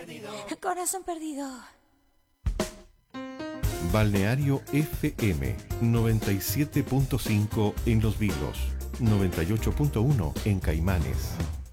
Corazón perdido. Balneario FM 97.5 en Los Vilos, 98.1 en Caimanes.